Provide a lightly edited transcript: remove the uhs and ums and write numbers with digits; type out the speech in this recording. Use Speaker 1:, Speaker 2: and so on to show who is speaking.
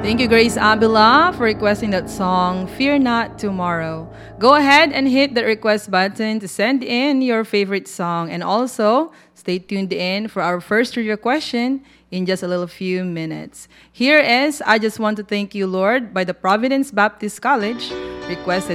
Speaker 1: Thank you, Grace Abila, for requesting that song, Fear Not Tomorrow. Go ahead and hit the request button to send in your favorite song. And also, stay tuned in for our first trivia question in just a little few minutes. Here is I Just Want to Thank You, Lord, by the Providence Baptist College, requested